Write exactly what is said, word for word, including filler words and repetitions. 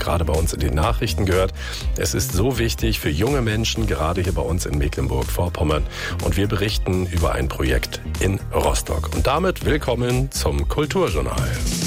gerade bei uns in den Nachrichten gehört. Es ist so wichtig für junge Menschen, gerade hier bei uns in Mecklenburg-Vorpommern. Und wir berichten über ein Projekt in Rostock. Und damit willkommen zum Kulturjournal.